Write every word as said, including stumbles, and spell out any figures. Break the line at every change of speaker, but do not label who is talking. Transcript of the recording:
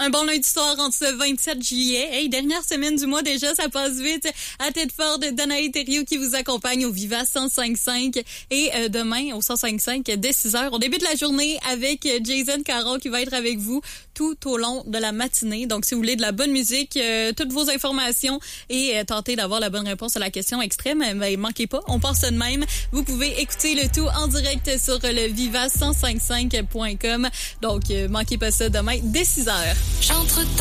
Un bon lundi soir en ce vingt-sept juillet. Hey, dernière semaine du mois déjà, ça passe vite. À tête forte, Danaï Thériault qui vous accompagne au Viva cent cinq cinq. Et euh, demain, au cent cinq cinq, dès six heures, on débute la journée avec Jason Caron qui va être avec vous tout au long de la matinée. Donc, si vous voulez de la bonne musique, euh, toutes vos informations et euh, tenter d'avoir la bonne réponse à la question extrême, ben, manquez pas, on pense ça de même. Vous pouvez écouter le tout en direct sur le viva cent cinquante-cinq point com. Donc, euh, manquez pas ça demain dès six heures.
J'entre